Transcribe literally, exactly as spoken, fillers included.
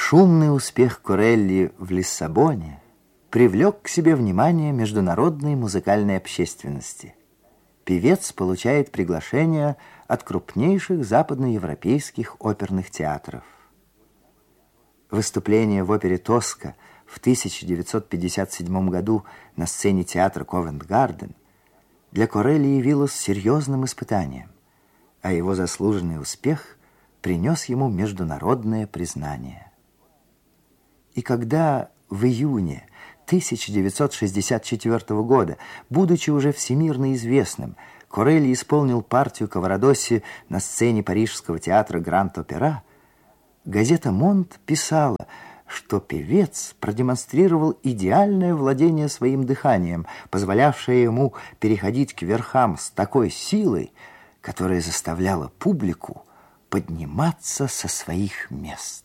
Шумный успех Корелли в Лиссабоне привлек к себе внимание международной музыкальной общественности. Певец получает приглашение от крупнейших западноевропейских оперных театров. Выступление в опере «Тоска» в тысяча девятьсот пятьдесят седьмом году на сцене театра Ковент-Гарден для Корелли явилось серьезным испытанием, а его заслуженный успех принес ему международное признание. И когда в июне тысяча девятьсот шестьдесят четвёртого года, будучи уже всемирно известным, Корелли исполнил партию Каварадосси на сцене парижского театра Гранд-Опера, газета «Монт» писала, что певец продемонстрировал идеальное владение своим дыханием, позволявшее ему переходить к верхам с такой силой, которая заставляла публику подниматься со своих мест.